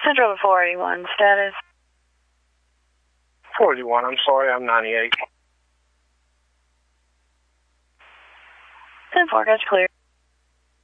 Central 481, status. 41, I'm sorry, I'm 98. 10-4, gotcha, clear.